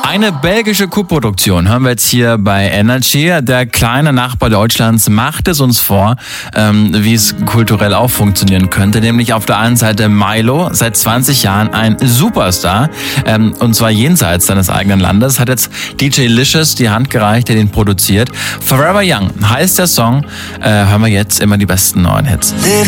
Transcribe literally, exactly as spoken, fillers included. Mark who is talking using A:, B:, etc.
A: Eine belgische Koproduktion hören wir jetzt hier bei Energy. Der kleine Nachbar Deutschlands macht es uns vor, ähm, wie es kulturell auch funktionieren könnte. Nämlich auf der einen Seite Milo, seit zwanzig Jahren ein Superstar, ähm, und zwar jenseits seines eigenen Landes, hat jetzt D J Licious die Hand gereicht, der den produziert. Forever Young heißt der Song. Äh, hören wir jetzt immer die besten neuen Hits.
B: Living